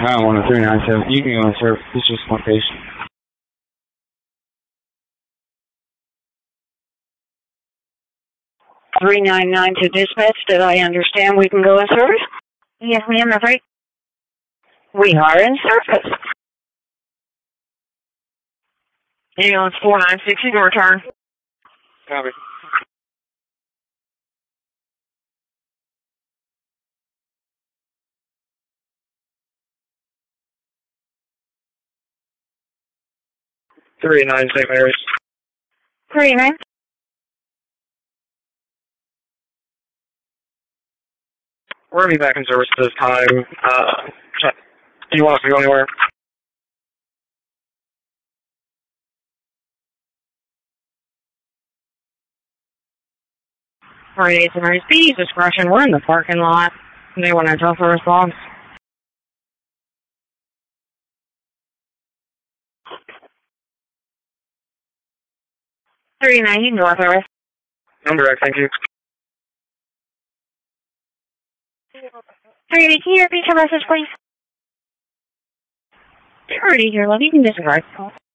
I don't want a 397. You can go and serve. It's just one patient. 399 to dispatch. Did I understand we can go in service? Yes, ma'am, that's right. We are in service. Ambulance 496, you can return. Copy. .389 St. Mary's. 389. We're going to be back in service at this time. Do you want us to go anywhere? Friday, St. Mary's P. Discretion. We're in the parking lot. They want to tell for response. You can go service. I'm direct, thank you. 380, can you repeat your message, please? Purity here, love. You can disregard.